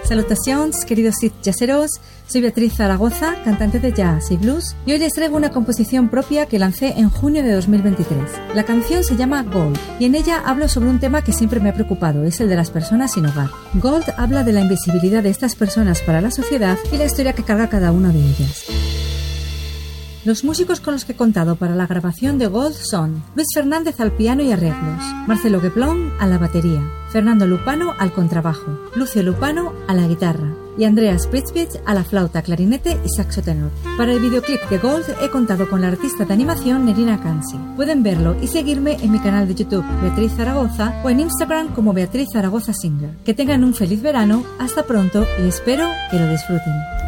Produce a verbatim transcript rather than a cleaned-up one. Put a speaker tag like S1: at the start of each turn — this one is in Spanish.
S1: Salutacions, queridos jazzeros, soy Beatriz Zaragoza, cantante de jazz y blues, y hoy les traigo una composición propia que lancé en junio de dos mil veintitrés. La canción se llama Gold, y en ella hablo sobre un tema que siempre me ha preocupado, es el de las personas sin hogar. Gold habla de la invisibilidad de estas personas para la sociedad y la historia que carga cada una de ellas. Los músicos con los que he contado para la grabación de Gold son Luis Fernández al piano y arreglos, Marcelo Gueplón a la batería, Fernando Lupano al contrabajo, Lucio Lupano a la guitarra y Andreas Pritzwitz a la flauta, clarinete y saxo tenor. Para el videoclip de Gold he contado con la artista de animación Nerina Kansi. Pueden verlo y seguirme en mi canal de YouTube Beatriz Zaragoza o en Instagram como Beatriz Zaragoza Singer. Que tengan un feliz verano, hasta pronto y espero que lo disfruten.